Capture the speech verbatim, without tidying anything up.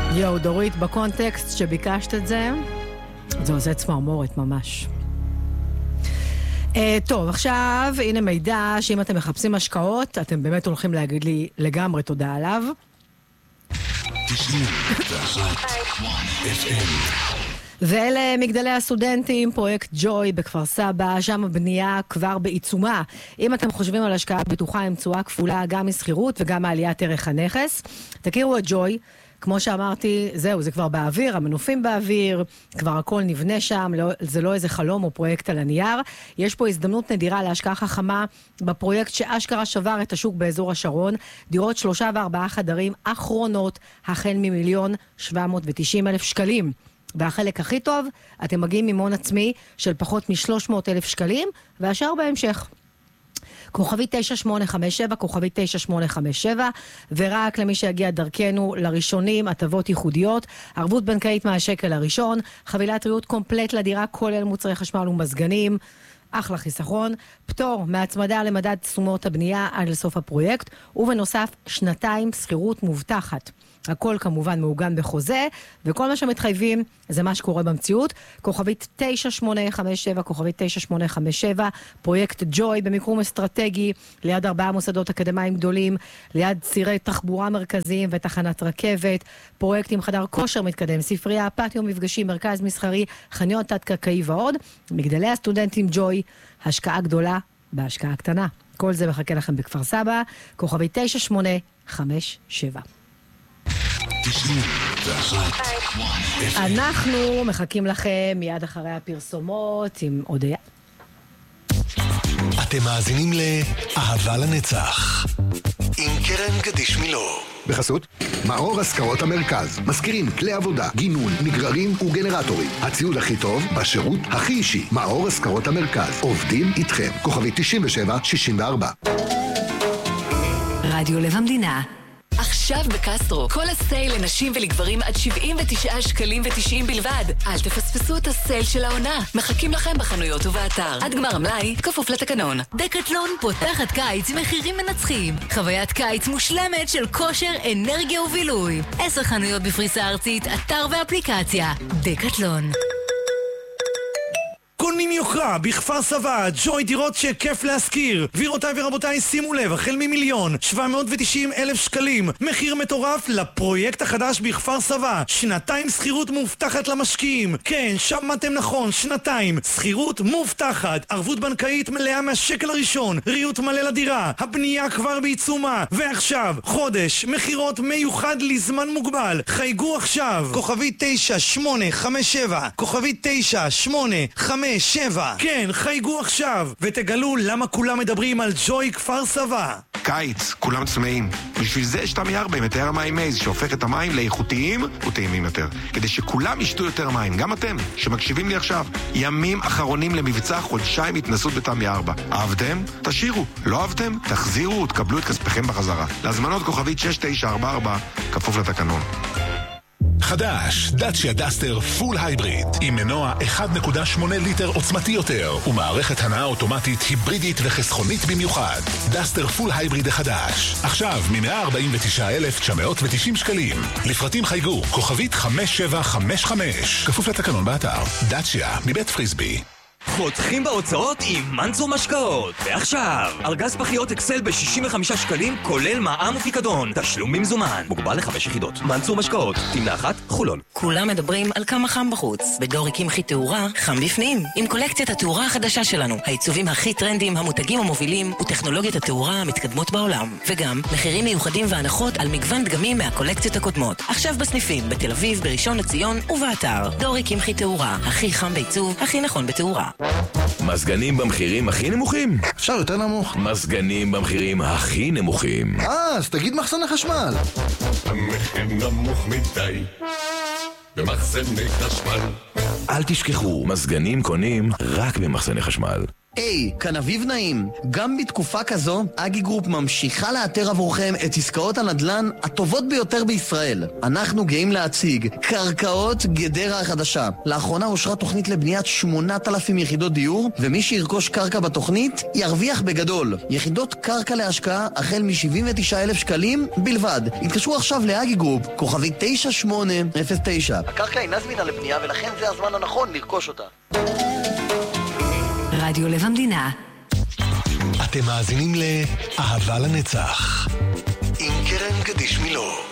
יו, דורית, בקונטקסט שביקשת את זה, זה עושה צמרמורת ממש. Uh, טוב, עכשיו, הנה מידע שאם אתם מחפשים השקעות, אתם באמת הולכים להגיד לי לגמרי תודה עליו. ואלה מגדלי הסטודנטים, פרויקט ג'וי בכפר סבא, שם הבנייה כבר בעיצומה. אם אתם חושבים על השקעה בטוחה עם תשואה כפולה, גם מסחירות וגם מעליית ערך הנכס, תכירו את ג'וי. כמו שאמרתי, זהו, זה כבר באוויר, המנופים באוויר, כבר הכל נבנה שם, לא, זה לא איזה חלום או פרויקט על הנייר. יש פה הזדמנות נדירה להשקעה חכמה בפרויקט שאשכרה שבר את השוק באזור השרון, דירות שלושה וארבעה חדרים אחרונות, החל ממיליון שבע מאות ותשעים אלף שקלים. והחלק הכי טוב, אתם מגיעים ממון עצמי של פחות מ-שלוש מאות אלף שקלים, והשאר בהמשך. כוכבי תשע שמונה חמש שבע, כוכבי תשע שמונה חמש שבע, ורק למי שיגיע דרכנו לראשונים, הטבות ייחודיות, ערבות בנקאית מהשקל הראשון, חבילת ריהוט קומפלט לדירה, כולל מוצרי חשמל ומזגנים, אחלה חיסכון, פטור מהצמדה למדד תשומות הבנייה עד לסוף הפרויקט, ובנוסף שנתיים שכירות מובטחת. הכל כמובן מעוגן בחוזה, וכל מה שמתחייבים זה מה שקורה במציאות. כוכבית תשע שמונה חמש שבע, כוכבית תשע שמונה חמש שבע, פרויקט ג'וי במיקום אסטרטגי, ליד ארבעה מוסדות אקדמיים גדולים, ליד צירי תחבורה מרכזיים ותחנת רכבת, פרויקט עם חדר כושר מתקדם, ספרייה, פאטיו מפגשים, מרכז מסחרי, חניון תת-קרקעי ועוד. מגדלי הסטודנטים ג'וי, השקעה גדולה בהשקעה קטנה. כל זה מחכה לכם בכפר סבא, כוכבית תשע שמונה חמש שבע. אנחנו מחכים לכם מיד אחרי הפרסומות עם הודיה. אתם מאזינים לאהבה לנצח עם קרן גדיש מילו. בחסות מאור השכרות המרכז, מזכירים כלי עבודה, גינון, נגררים וגנרטורים. הציוד הכי טוב בשירות הכי אישי. מאור השכרות המרכז, עובדים איתכם. כוכבי תשעים ושבע שישים וארבע. רדיו לב המדינה. עכשיו בקסטרו, כל הסייל לנשים ולגברים עד שבעים ותשעה שקלים ותשעים בלבד. אל תפספסו את הסייל של העונה. מחכים לכם בחנויות ובאתר. עד גמר המלאי, כפוף לתקנון. דקטלון פותחת קיץ עם מחירים מנצחים. חוויית קיץ מושלמת של כושר, אנרגיה ובילוי. עשר חנויות בפריסה ארצית, אתר ואפליקציה. דקטלון. קונים יוקרה בכפר סבא, ג'וי דירות שכיף להזכיר. גבירותיי ורבותיי, שימו לב, החל ממיליון שבע מאות ותשעים אלף שקלים, מחיר מטורף לפרויקט החדש בכפר סבא. שנתיים שכירות מובטחת למשקיעים. כן, שמעתם נכון, שנתיים שכירות מובטחת, ערבות בנקאית מלאה מהשקל הראשון, ריהוט מלא לדירה, הבנייה כבר בעיצומה. ועכשיו חודש מחירות מיוחד לזמן מוגבל. חייגו עכשיו, כוכבי תשע שמונה חמש שבע, כוכבי תשע שמונה חמש שבע. כן, חייגו עכשיו ותגלו למה כולם מדברים על ג'וי כפר סבא. קיץ, כולם צמאים. בשביל זה יש תמי ארבע עם מטהר המים מייז, שהופך את המים לאיכותיים וטעימים יותר, כדי שכולם ישתו יותר מים, גם אתם שמקשיבים לי עכשיו. ימים אחרונים למבצע חודשיים התנסות בתמי ארבע. אהבתם? תשאירו. לא אהבתם? תחזירו ותקבלו את כספכם בחזרה. להזמנות כוכבית שש תשע ארבע ארבע, כפוף לתקנון. חדש, דאצ'יה דסטר פול הייבריד עם מנוע אחד נקודה שמונה ליטר עוצמתי יותר ומערכת הנעה אוטומטית היברידית וחסכונית במיוחד. דסטר פול הייבריד החדש עכשיו מ-מאה ארבעים ותשעה אלף תשע מאות ותשעים שקלים. לפרטים חייגו כוכבית חמש שבע חמש חמש, כפוף לתקנון באתר. דאצ'יה מבית פריסבי. חותכים בהוצאות עם מנצור משקאות. ועכשיו, ארגז פחיות אקסל ב-שישים וחמישה שקלים, כולל מע"מ ופיקדון. תשלום במזומן. מוגבל לחמש יחידות. מנצור משקאות. תמנה אחת, חולון. כולם מדברים על כמה חם בחוץ. בדור קמחי תאורה, חם בפנים. עם קולקציית התאורה החדשה שלנו. העיצובים הכי טרנדים, המותגים המובילים, וטכנולוגיות התאורה המתקדמות בעולם. וגם, מחירים מיוחדים והנחות על מגוון דגמים מהקולקציות הקודמות. עכשיו בסניפים, בתל אביב, בראשון לציון ובאתר. דור קמחי תאורה. הכי חם בעיצוב, הכי נכון בתאורה. מזגנים במחירים הכי נמוכים? אפשר יותר נמוך. מזגנים במחירים הכי נמוכים. אה, אז תגיד מחסן החשמל. המחיר נמוך מדי במחסני חשמל. אל תשכחו, מזגנים קונים רק במחסני חשמל. היי, כאן אביב נעים. גם בתקופה כזו, אגי גרופ ממשיכה לאתר עבורכם את עסקאות הנדל"ן הטובות ביותר בישראל. אנחנו גאים להציג קרקעות גדרה החדשה. לאחרונה אושרה תוכנית לבניית שמונת אלפים יחידות דיור, ומי שירכוש קרקע בתוכנית ירוויח בגדול. יחידות קרקע להשקעה החל מ-שבעים ותשעה אלף שקלים בלבד. התקשרו עכשיו לאגי גרופ, כוכבי תשע שמונה אפס תשע. הקרקע אינה זמינה לבנייה ולכן זה הזמן הנכון לרכוש אותה. רדיו לב המדינה. אתם מאזינים לאהבה לנצח עם קרן גדיש מילוא.